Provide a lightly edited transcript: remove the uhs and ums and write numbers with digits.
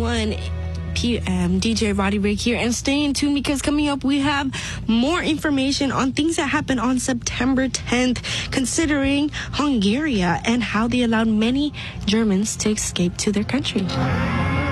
9:21 p.m. DJ Roddy Rig here, and stay in tune because coming up we have more information on things that happened on September 10th, considering Hungary and how they allowed many Germans to escape to their country.